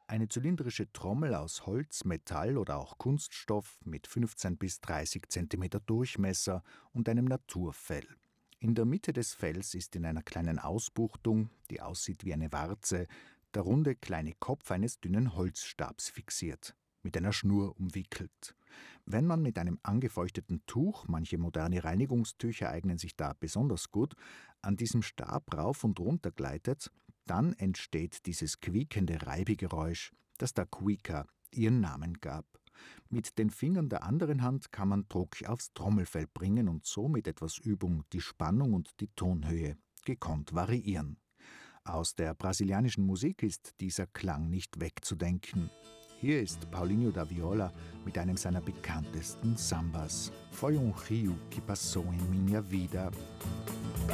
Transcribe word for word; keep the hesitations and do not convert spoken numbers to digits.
Eine zylindrische Trommel aus Holz, Metall oder auch Kunststoff mit fünfzehn bis dreißig Zentimeter Durchmesser und einem Naturfell. In der Mitte des Fells ist in einer kleinen Ausbuchtung, die aussieht wie eine Warze, der runde kleine Kopf eines dünnen Holzstabs fixiert, mit einer Schnur umwickelt. Wenn man mit einem angefeuchteten Tuch, manche moderne Reinigungstücher eignen sich da besonders gut, an diesem Stab rauf und runter gleitet, dann entsteht dieses quiekende Reibegeräusch, das der Cuica ihren Namen gab. Mit den Fingern der anderen Hand kann man Druck aufs Trommelfell bringen und so mit etwas Übung die Spannung und die Tonhöhe gekonnt variieren. Aus der brasilianischen Musik ist dieser Klang nicht wegzudenken. Hier ist Paulinho da Viola mit einem seiner bekanntesten Sambas, Foi um rio que passou em minha vida.